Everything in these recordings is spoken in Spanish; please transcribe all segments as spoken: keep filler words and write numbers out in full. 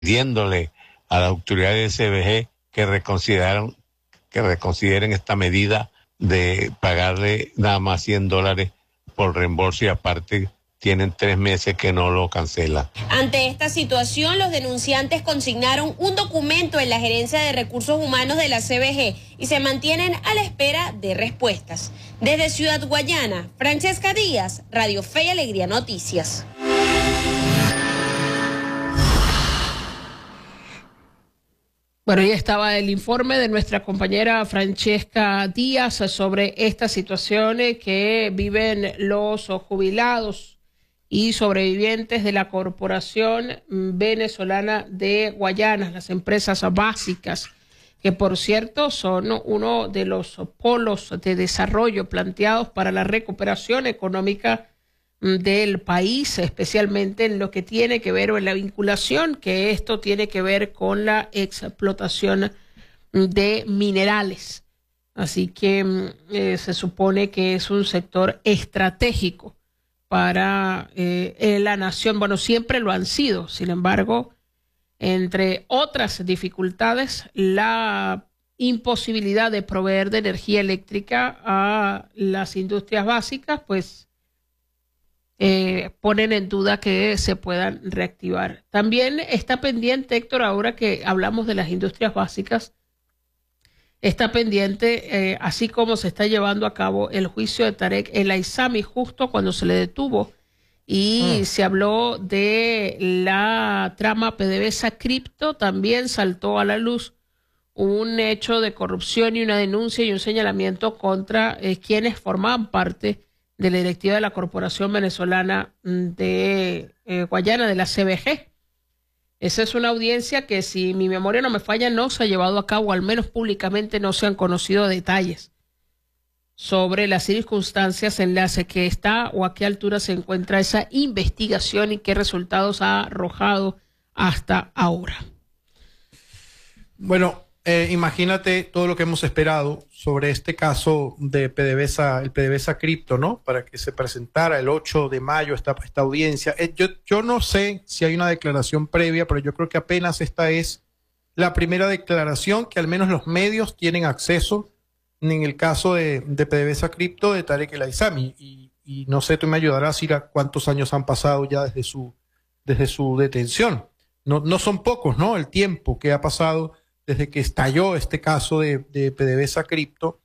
pidiéndole a la autoridad de S B G que reconsideraron, que reconsideren esta medida de pagarle nada más cien dólares por reembolso y aparte tienen tres meses que no lo cancelan. Ante esta situación, los denunciantes consignaron un documento en la Gerencia de Recursos Humanos de la C B G y se mantienen a la espera de respuestas. Desde Ciudad Guayana, Francesca Díaz, Radio Fe y Alegría Noticias. Bueno, ya estaba el informe de nuestra compañera Francesca Díaz sobre estas situaciones que viven los jubilados y sobrevivientes de la Corporación Venezolana de Guayana, las empresas básicas, que por cierto son uno de los polos de desarrollo planteados para la recuperación económica del país, especialmente en lo que tiene que ver o en la vinculación que esto tiene que ver con la explotación de minerales. Así que eh, se supone que es un sector estratégico para eh, la nación. Bueno, siempre lo han sido. Sin embargo, entre otras dificultades, la imposibilidad de proveer de energía eléctrica a las industrias básicas, pues Eh, ponen en duda que se puedan reactivar. También está pendiente, Héctor, ahora que hablamos de las industrias básicas, está pendiente, eh, así como se está llevando a cabo el juicio de Tarek El Aissami, justo cuando se le detuvo y mm. se habló de la trama PDVSA Cripto, también saltó a la luz un hecho de corrupción y una denuncia y un señalamiento contra eh, quienes formaban parte de la directiva de la Corporación Venezolana de eh, Guayana, de la C B G. Esa es una audiencia que, si mi memoria no me falla, no se ha llevado a cabo, al menos públicamente no se han conocido detalles sobre las circunstancias en las que está o a qué altura se encuentra esa investigación y qué resultados ha arrojado hasta ahora. Bueno, Eh, imagínate todo lo que hemos esperado sobre este caso de PDVSA, el PDVSA Cripto, ¿no? Para que se presentara el ocho de mayo esta, esta audiencia. Eh, yo, yo no sé si hay una declaración previa, pero yo creo que apenas esta es la primera declaración que al menos los medios tienen acceso en el caso de, de PDVSA Cripto de Tarek El Aissami. Y, y no sé, tú me ayudarás, Ira, cuántos años han pasado ya desde su, desde su detención. No, no son pocos, ¿no? El tiempo que ha pasado desde que estalló este caso de, de PDVSA Cripto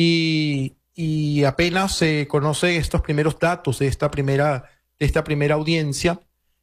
y, y apenas se conocen estos primeros datos de esta primera, de esta primera audiencia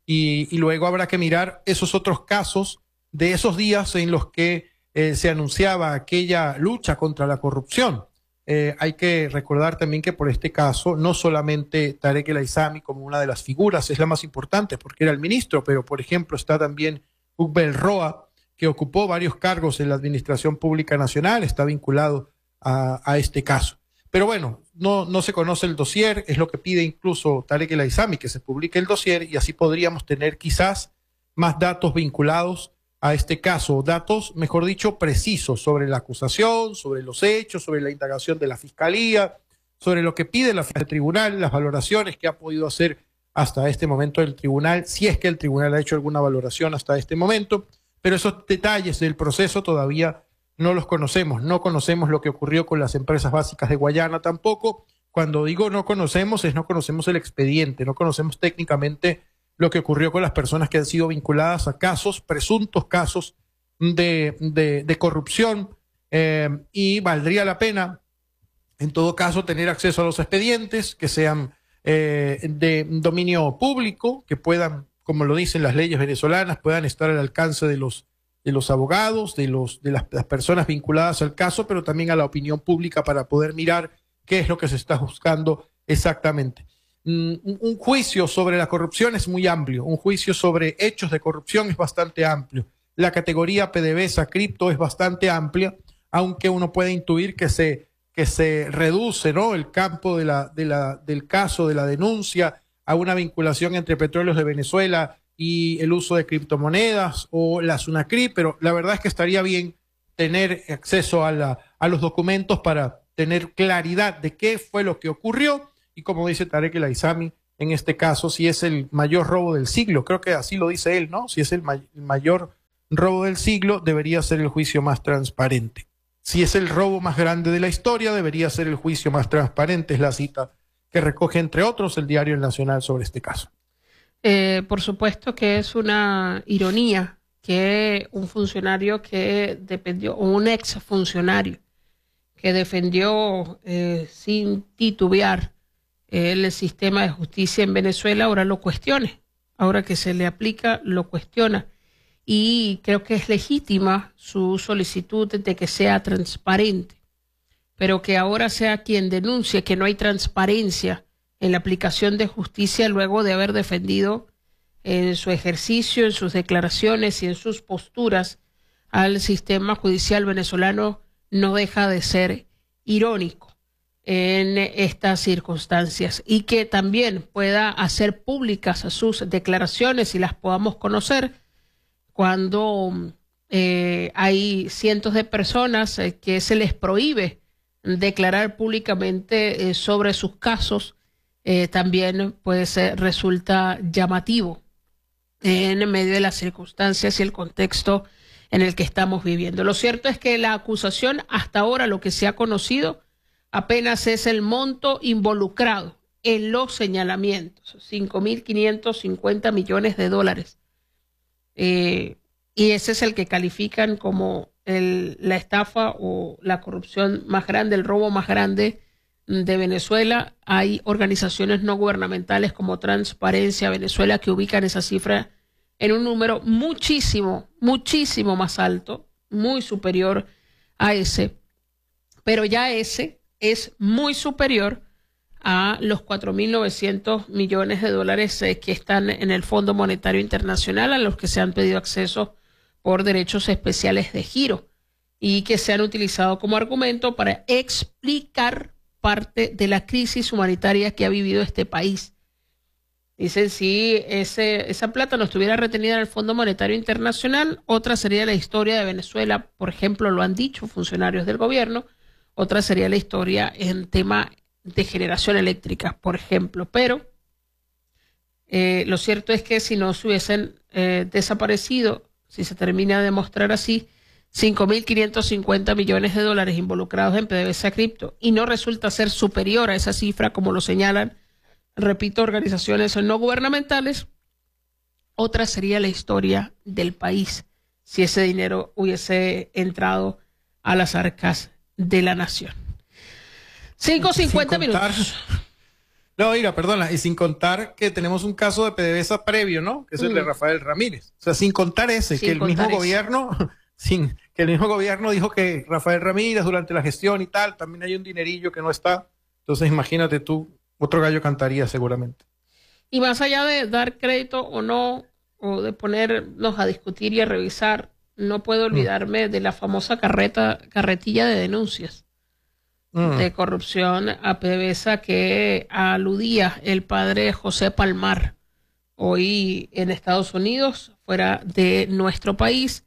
y, y luego habrá que mirar esos otros casos de esos días en los que eh, se anunciaba aquella lucha contra la corrupción. Eh, hay que recordar también que por este caso no solamente Tarek El Aissami como una de las figuras es la más importante porque era el ministro, pero por ejemplo está también Ukbel Roa, que ocupó varios cargos en la Administración Pública Nacional, está vinculado a, a este caso. Pero bueno, no, no se conoce el dossier, es lo que pide incluso Tarek El Aissami, que se publique el dossier y así podríamos tener quizás más datos vinculados a este caso, datos, mejor dicho, precisos sobre la acusación, sobre los hechos, sobre la indagación de la Fiscalía, sobre lo que pide la, el tribunal, las valoraciones que ha podido hacer hasta este momento el tribunal, si es que el tribunal ha hecho alguna valoración hasta este momento. Pero esos detalles del proceso todavía no los conocemos. No conocemos lo que ocurrió con las empresas básicas de Guayana tampoco. Cuando digo no conocemos, es no conocemos el expediente, no conocemos técnicamente lo que ocurrió con las personas que han sido vinculadas a casos, presuntos casos de, de, de corrupción. Eh, y valdría la pena, en todo caso, tener acceso a los expedientes que sean eh, de dominio público, que puedan, como lo dicen las leyes venezolanas, puedan estar al alcance de los, de los abogados, de, los, de las, las personas vinculadas al caso, pero también a la opinión pública para poder mirar qué es lo que se está buscando exactamente. Un, un juicio sobre la corrupción es muy amplio, un juicio sobre hechos de corrupción es bastante amplio. La categoría PDVSA Cripto es bastante amplia, aunque uno puede intuir que se, que se reduce, ¿no?, el campo de la, de la, del caso, de la denuncia, a una vinculación entre Petróleos de Venezuela y el uso de criptomonedas o la SUNACRIP, pero la verdad es que estaría bien tener acceso a, la, a los documentos para tener claridad de qué fue lo que ocurrió y, como dice Tarek El Aissami, en este caso, si es el mayor robo del siglo, creo que así lo dice él, ¿no? Si es el, may el mayor robo del siglo, debería ser el juicio más transparente. Si es el robo más grande de la historia, debería ser el juicio más transparente, es la cita que recoge, entre otros, el Diario El Nacional sobre este caso. Eh, por supuesto que es una ironía que un funcionario que dependió, o un ex funcionario que defendió eh, sin titubear el sistema de justicia en Venezuela, ahora lo cuestione. Ahora que se le aplica, lo cuestiona. Y creo que es legítima su solicitud de que sea transparente, pero que ahora sea quien denuncie que no hay transparencia en la aplicación de justicia luego de haber defendido en su ejercicio, en sus declaraciones y en sus posturas al sistema judicial venezolano, no deja de ser irónico en estas circunstancias, y que también pueda hacer públicas sus declaraciones y las podamos conocer cuando eh, hay cientos de personas eh, que se les prohíbe declarar públicamente eh, sobre sus casos, eh, también pues eh, resulta llamativo en medio de las circunstancias y el contexto en el que estamos viviendo. Lo cierto es que la acusación, hasta ahora lo que se ha conocido, apenas es el monto involucrado en los señalamientos, cinco mil quinientos cincuenta millones de dólares. Eh, y ese es el que califican como el, la estafa o la corrupción más grande, el robo más grande de Venezuela. Hay organizaciones no gubernamentales como Transparencia Venezuela que ubican esa cifra en un número muchísimo, muchísimo más alto, muy superior a ese, pero ya ese es muy superior a los cuatro mil novecientos millones de dólares eh, que están en el Fondo Monetario Internacional, a los que se han pedido acceso por derechos especiales de giro y que se han utilizado como argumento para explicar parte de la crisis humanitaria que ha vivido este país. Dicen, si ese, esa plata no estuviera retenida en el Fondo Monetario Internacional, otra sería la historia de Venezuela, por ejemplo, lo han dicho funcionarios del gobierno, otra sería la historia en tema de generación eléctrica, por ejemplo. Pero eh, lo cierto es que si no se hubiesen eh, desaparecido, si se termina de demostrar así, cinco mil quinientos cincuenta millones de dólares involucrados en PDVSA Cripto, y no resulta ser superior a esa cifra, como lo señalan, repito, organizaciones no gubernamentales, otra sería la historia del país si ese dinero hubiese entrado a las arcas de la nación. cinco cincuenta minutos. No, mira, perdona, y sin contar que tenemos un caso de PDVSA previo, ¿no? Que es el mm. de Rafael Ramírez. O sea, sin contar ese, sin que el mismo ese. gobierno, sin que el mismo gobierno dijo que Rafael Ramírez durante la gestión y tal, también hay un dinerillo que no está. Entonces, imagínate tú, otro gallo cantaría seguramente. Y más allá de dar crédito o no, o de ponernos a discutir y a revisar, no puedo olvidarme mm. de la famosa carreta, carretilla de denuncias mm. de corrupción a PDVSA que aludía el padre José Palmar, hoy en Estados Unidos, fuera de nuestro país,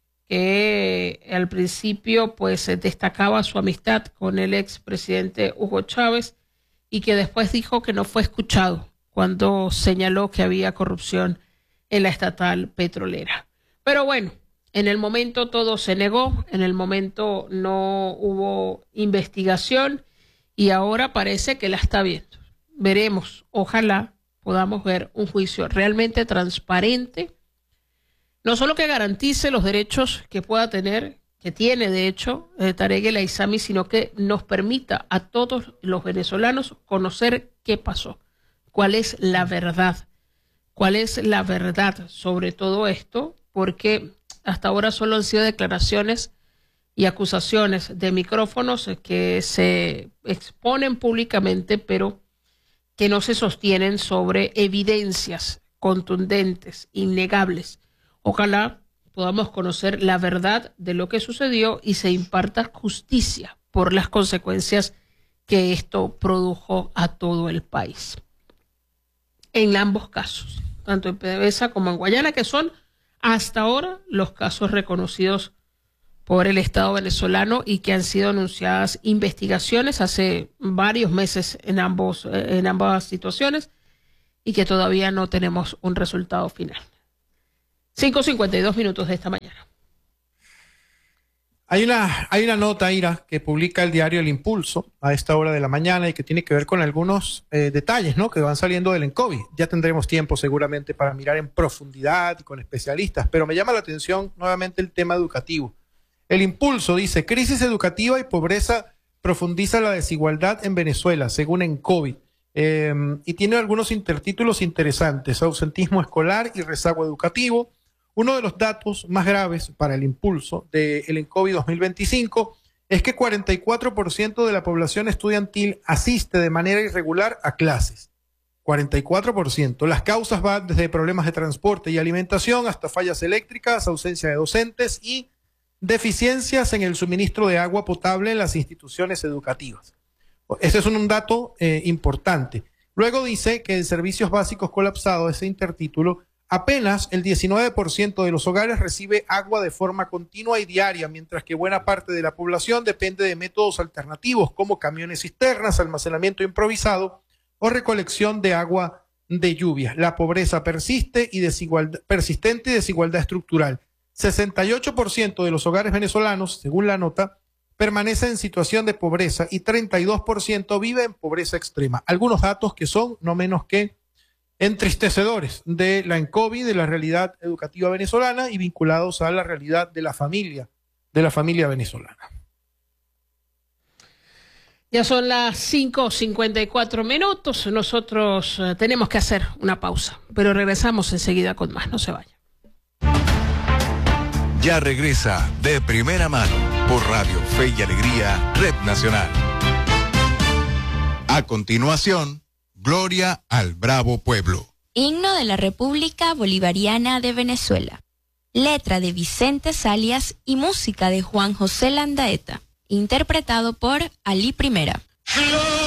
que al principio pues destacaba su amistad con el expresidente Hugo Chávez, y que después dijo que no fue escuchado cuando señaló que había corrupción en la estatal petrolera. Pero bueno, en el momento todo se negó, en el momento no hubo investigación y ahora parece que la está viendo. Veremos, ojalá podamos ver un juicio realmente transparente, no solo que garantice los derechos que pueda tener, que tiene de hecho eh, Tarek El Aissami, sino que nos permita a todos los venezolanos conocer qué pasó, cuál es la verdad, cuál es la verdad sobre todo esto, porque hasta ahora solo han sido declaraciones y acusaciones de micrófonos que se exponen públicamente, pero que no se sostienen sobre evidencias contundentes, innegables. Ojalá podamos conocer la verdad de lo que sucedió y se imparta justicia por las consecuencias que esto produjo a todo el país. En ambos casos, tanto en PDVSA como en Guayana, que son hasta ahora los casos reconocidos por el Estado venezolano y que han sido anunciadas investigaciones hace varios meses en, ambos, en ambas situaciones y que todavía no tenemos un resultado final. cinco cincuenta y dos minutos de esta mañana. Hay una, hay una nota, Ira, que publica el diario El Impulso a esta hora de la mañana y que tiene que ver con algunos eh, detalles, ¿no?, que van saliendo del ENCOVI. Ya tendremos tiempo seguramente para mirar en profundidad y con especialistas, pero me llama la atención nuevamente el tema educativo. El Impulso dice: crisis educativa y pobreza profundiza la desigualdad en Venezuela, según ENCOVI. Eh, y tiene algunos intertítulos interesantes: ausentismo escolar y rezago educativo. Uno de los datos más graves para el Impulso del ENCOVI dos mil veinticinco es que cuarenta y cuatro por ciento de la población estudiantil asiste de manera irregular a clases. cuarenta y cuatro por ciento. Las causas van desde problemas de transporte y alimentación hasta fallas eléctricas, ausencia de docentes y deficiencias en el suministro de agua potable en las instituciones educativas. Ese es un dato eh, importante. Luego dice que en servicios básicos colapsados, ese intertítulo, apenas el diecinueve por ciento de los hogares recibe agua de forma continua y diaria, mientras que buena parte de la población depende de métodos alternativos como camiones cisternas, almacenamiento improvisado o recolección de agua de lluvia. La pobreza persiste y desigualdad, persistente y desigualdad estructural. sesenta y ocho por ciento de los hogares venezolanos, según la nota, permanece en situación de pobreza y treinta y dos por ciento vive en pobreza extrema. Algunos datos que son no menos que entristecedores de la ENCOVI, de la realidad educativa venezolana y vinculados a la realidad de la familia, de la familia venezolana. Ya son las cinco cincuenta y cuatro minutos. Nosotros eh, tenemos que hacer una pausa, pero regresamos enseguida con más. No se vayan. Ya regresa De Primera Mano por Radio Fe y Alegría, Red Nacional. A continuación, Gloria al Bravo Pueblo. Himno de la República Bolivariana de Venezuela. Letra de Vicente Salias y música de Juan José Landaeta. Interpretado por Ali Primera.